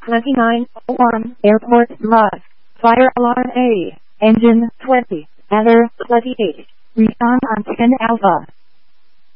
2901, Airport Lost. Fire alarm A. Engine 20. Other 28. Respond on 10 Alpha.